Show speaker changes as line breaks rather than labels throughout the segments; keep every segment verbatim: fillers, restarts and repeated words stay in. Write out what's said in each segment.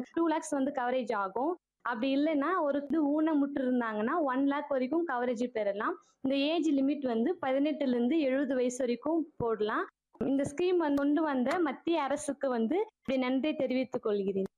Two lakhs வந்து coverage ஆகும். அப்படி இல்லைன்னா ஒரு இது ஊனமுற்று இருந்தாங்கன்னா ஒன் லேக் வரைக்கும் கவரேஜ் பெறலாம். இந்த ஏஜ் லிமிட் வந்து பதினெட்டுல இருந்து எழுபது வயசு வரைக்கும் போடலாம். இந்த ஸ்கீம் வந்து கொண்டு வந்த மத்திய அரசுக்கு வந்து நன்றி தெரிவித்துக் கொள்கிறேன்.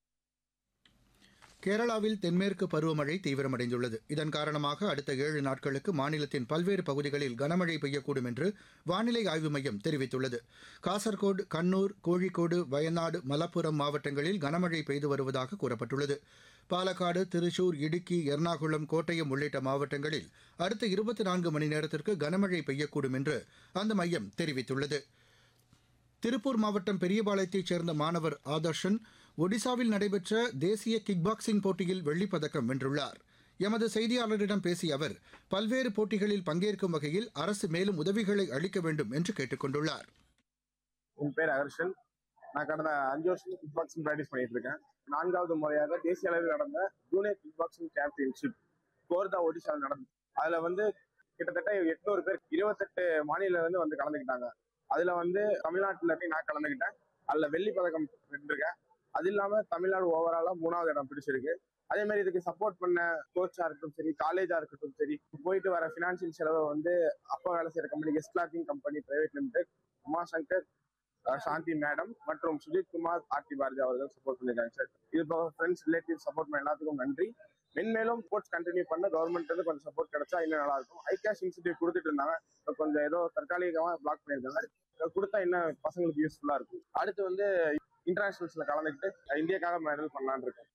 கேரளாவில் தென்மேற்கு பருவமழை தீவிரமடைந்துள்ளது. இதன் காரணமாக அடுத்த ஏழு நாட்களுக்கு மாநிலத்தின் பல்வேறு பகுதிகளில் கனமழை பெய்யக்கூடும் என்று வானிலை ஆய்வு மையம் தெரிவித்துள்ளது. காசர்கோடு, கண்ணூர், கோழிக்கோடு, வயநாடு, மலப்புரம் மாவட்டங்களில் கனமழை பெய்து வருவதாக கூறப்பட்டுள்ளது. பாலக்காடு, திருச்சூர், இடுக்கி, எர்ணாகுளம், கோட்டயம் உள்ளிட்ட மாவட்டங்களில் அடுத்த இருபத்தி நான்கு மணி நேரத்திற்கு கனமழை பெய்யக்கூடும் என்று அந்த மையம் தெரிவித்துள்ளது. திருப்பூர் மாவட்டம் பெரியபாளையத்தைச் சேர்ந்த மாணவர் ஆதர்ஷன் ஒடிசாவில் நடைபெற்ற தேசிய கிக் பாக்ஸிங் போட்டியில் வெள்ளிப் பதக்கம் வென்றுள்ளார். எமது செய்தியாளரிடம் பேசிய அவர் பல்வேறு போட்டிகளில் பங்கேற்கும் வகையில் அரசு மேலும் உதவிகளை அளிக்க வேண்டும் என்று கேட்டுக் கொண்டுள்ளார்.
என் பேர் அகர்ஷன். நான் கடந்த அஞ்சு வருஷம் கிக் பாக்ஸிங் ப்ராக்டிஸ் பண்ணிட்டு இருக்கேன். நான்காவது முறையாக தேசிய அளவில் நடந்த junior kick boxing championship Khordha ஒடிசாவில் நடந்தது. அதுல வந்து கிட்டத்தட்ட எட்நூறு பேர் இருபத்தெட்டு மாநில இருந்து வந்து கலந்துக்கிட்டாங்க. அதுல வந்து தமிழ்நாட்டுல இருந்து நான் கலந்துக்கிட்டேன். அதுல வெள்ளி பதக்கம் வென்றிருக்கேன். அது இல்லாம தமிழ்நாடு ஓவராலா மூணாவது இடம் பிடிச்சிருக்கு. அதே மாதிரி இதுக்கு சப்போர்ட் பண்ண கோச்சா இருக்கட்டும் சரி, காலேஜா இருக்கட்டும் சரி, போயிட்டு வர பினான்சியல் செலவை வந்து அப்பா வேலை செய்யற company guest clothing company private limited, Umashankar, சாந்தி மேடம் மற்றும் சுஜித் குமார், ஆர்த்தி பாரதி அவர்கள் சப்போர்ட் பண்ணிருக்காங்க சார். இது போக ஃப்ரெண்ட்ஸ், ரிலேட்டிவ் சப்போர்ட் பண்ண எல்லாத்துக்கும் நன்றி. மென்மேலும் ஸ்போர்ட்ஸ் கண்டினியூ பண்ண கவர்மெண்ட் வந்து கொஞ்சம் சப்போர்ட் கிடைச்சா இன்னும் நல்லா இருக்கும். ஐ கேஷ் இன்ஸ்டியூட் கொடுத்துட்டு இருந்தாங்க, கொஞ்சம் ஏதோ தற்காலிகமா பிளாக் பண்ணியிருக்காங்க. கொடுத்தா இன்னும் பசங்களுக்கு யூஸ்ஃபுல்லா இருக்கும். அடுத்து வந்து இன்டர்நேஷனல்ஸ்ல கலந்துக்கிட்டு இந்தியாக்காக மெடல் பண்ணலான்னு இருக்கேன்.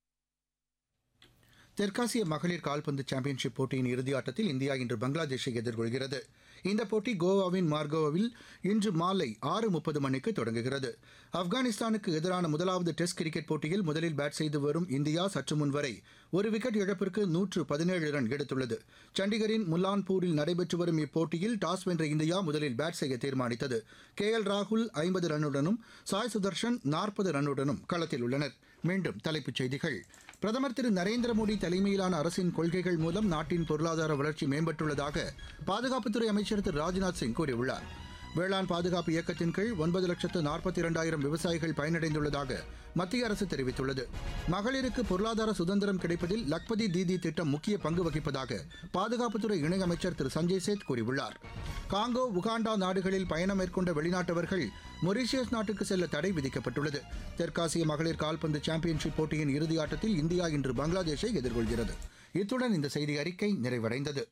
தெற்காசிய மகளிர் கால்பந்து சாம்பியன்ஷிப் போட்டியின் இறுதி ஆட்டத்தில் இந்தியா இன்று பங்களாதேஷை எதிர்கொள்கிறது. இந்த போட்டி கோவாவின் மார்கோவில் இன்று மாலை ஆறு முப்பது மணிக்கு தொடங்குகிறது. ஆப்கானிஸ்தானுக்கு எதிரான முதலாவது டெஸ்ட் கிரிக்கெட் போட்டியில் முதலில் பேட் செய்து வரும் இந்தியா சற்று முன் வரை ஒரு விக்கெட் இழப்பிற்கு நூற்று பதினேழு ரன் எடுத்துள்ளது. சண்டிகரின் முல்லான்பூரில் நடைபெற்று வரும் இப்போட்டியில் டாஸ் வென்ற இந்தியா முதலில் பேட் செய்ய தீர்மானித்தது. கே எல் ராகுல் ஐம்பது ரன்னுடனும் சாய் சுதர்ஷன் நாற்பது ரன்னுடனும் களத்தில் உள்ளனர். மீண்டும் தலைப்புச் செய்திகள். பிரதமர் திரு நரேந்திர மோடி தலைமையிலான அரசின் கொள்கைகள் மூலம் நாட்டின் பொருளாதார வளர்ச்சி மேம்பட்டுள்ளதாக பாதுகாப்புத்துறை அமைச்சர் திரு ராஜ்நாத் சிங் கூறியுள்ளார். வேளாண் பாதுகாப்பு இயக்கத்தின் கீழ் ஒன்பது லட்சத்து நாற்பத்தி இரண்டாயிரம் விவசாயிகள் பயனடைந்துள்ளதாக மத்திய அரசு தெரிவித்துள்ளது. மகளிருக்கு பொருளாதார சுதந்திரம் கிடைப்பதில் லக்பதி தீதி திட்டம் முக்கிய பங்கு வகிப்பதாக பாதுகாப்புத்துறை இணையமைச்சர் திரு சஞ்சய் சேத் கூறியுள்ளார். காங்கோ, உகாண்டா நாடுகளில் பயணம் மேற்கொண்ட வெளிநாட்டவர்கள் மொரீஷியஸ் நாட்டுக்கு செல்ல தடை விதிக்கப்பட்டுள்ளது. தெற்காசிய மகளிர் கால்பந்து சாம்பியன்ஷிப் போட்டியின் இறுதி ஆட்டத்தில் இந்தியா இன்று பங்களாதேஷை எதிர்கொள்கிறது. இத்துடன் இந்த செய்தி அறிக்கை நிறைவடைந்தது.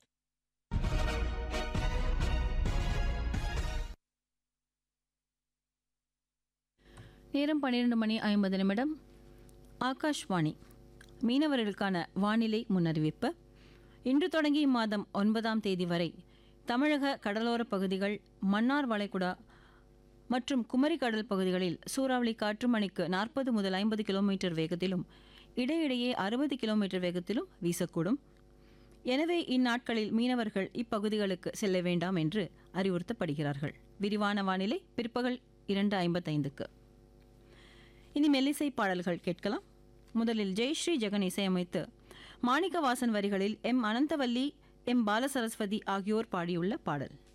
நேரம் பன்னிரண்டு மணி ஐம்பது நிமிடம். ஆகாஷ்வாணி. மீனவர்களுக்கான வானிலை முன்னறிவிப்பு. இன்று தொடங்கி இம்மாதம் ஒன்பதாம் தேதி வரை தமிழக கடலோர பகுதிகள், மன்னார் வளைகுடா மற்றும் குமரி கடல் பகுதிகளில் சூறாவளி காற்று மணிக்கு நாற்பது முதல் ஐம்பது கிலோமீட்டர் வேகத்திலும் இடையிடையே அறுபது கிலோமீட்டர் வேகத்திலும் வீசக்கூடும். எனவே இந்நாட்களில் மீனவர்கள் இப்பகுதிகளுக்கு செல்ல வேண்டாம் என்று அறிவுறுத்தப்படுகிறார்கள். விரிவான வானிலை பிற்பகல் இரண்டு ஐம்பத்தைந்துக்கு. இனி மெல்லிசை பாடல்கள் கேட்கலாம். முதலில் ஜெயஸ்ரீ ஜெகன் இசையமைத்து மாணிக்கவாசன் வரிகளில் எம் அனந்தவல்லி, எம் பாலசரஸ்வதி ஆகியோர் பாடியுள்ள பாடல்.